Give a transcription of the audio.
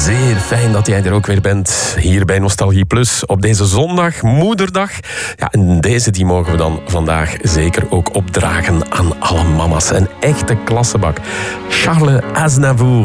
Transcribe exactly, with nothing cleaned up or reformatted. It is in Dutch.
Zeer fijn dat jij er ook weer bent, hier bij Nostalgie Plus, op deze zondag, moederdag. Ja, en deze die mogen we dan vandaag zeker ook opdragen aan alle mama's. Een echte klassebak. Charles Aznavour